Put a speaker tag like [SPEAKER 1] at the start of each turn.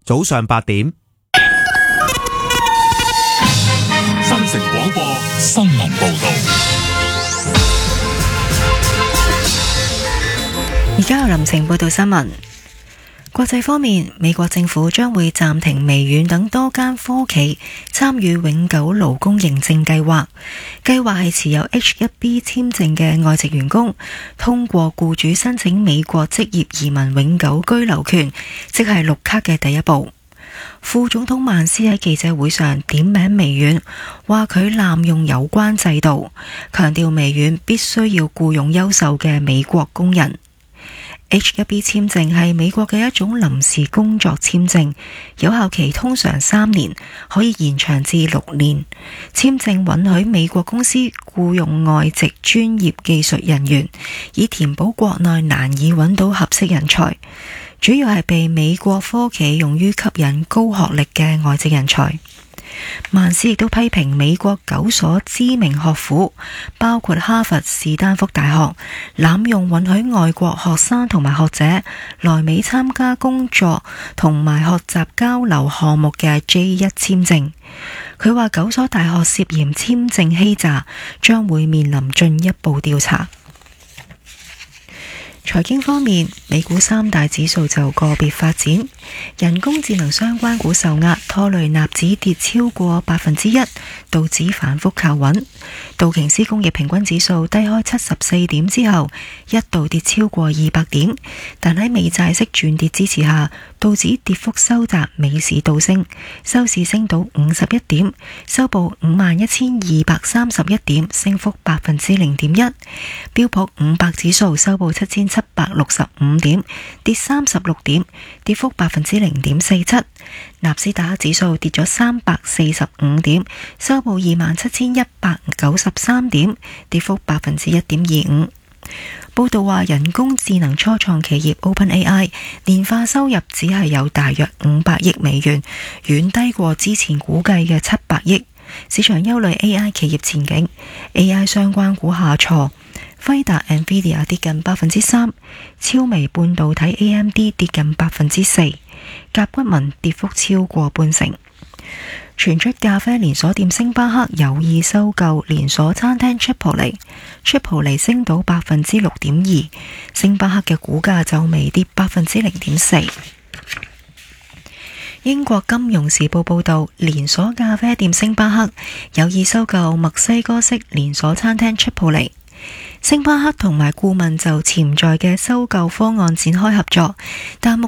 [SPEAKER 1] 早上8點。
[SPEAKER 2] 新城廣播新聞報道。
[SPEAKER 3] 而家由林晴報道新聞。國際方面，美國政府將會暫停微軟等多間科企參與永久勞工認證計劃。計劃係持有 H-1B 簽證嘅外籍員工通過僱主申請美國職業移民永久居留權，即係綠卡嘅第一步。副總統曼斯喺記者會上點名微軟，話佢濫用有關制度，強調微軟必須要僱傭優秀嘅美國工人。H-1B 簽證係美國嘅一種臨時工作簽證，有效期通常3年，可以延長至6年。簽證允許美國公司僱用外籍專業技術人員，以填補國內難以揾到合適人才，主要係被美國科企用於吸引高學歷嘅外籍人才。曼斯亦都批評美國9所知名學府，包括哈佛、士丹福大學，濫用允許外國學生同埋學者來美參加工作同埋學習交流項目嘅 J1 簽證。佢話9所大學涉嫌簽證欺詐，將會面臨進一步調查。財經方面，美股3大指數就個別發展，人工智能相關股受壓，拖累納指跌超過1%，道指反覆靠穩。道瓊斯工業平均指數低開74點之後，一度跌超過200點，但喺美債息轉跌支持下，道指跌幅收窄，美市倒升，收市升到51點，收報51,231點，升幅0.1%。標普500指數收報7,765點，跌36點，跌幅0.47%。納斯達克指數跌咗345點，收報27,193點，跌幅1.25%。報道話，人工智能初創企業 OpenAI 年化收入只係有大約500億美元，遠低過之前估計嘅700億。市場憂慮 AI 企業前景 ，AI 相關股下挫，輝達 NVIDIA 跌近3%，超微半導體 AMD 跌近4%，甲骨文跌幅超過半成。傳出咖啡連鎖店星巴克有意收購連鎖餐廳 Chipotle 升到6.2%，星巴克嘅股價就微跌0.4%。英國金融時報報道，連鎖咖啡店星巴克有意收購墨西哥式連鎖餐廳 Chipotle。星巴克同埋顧問就潛在嘅收購方案展開合作，但目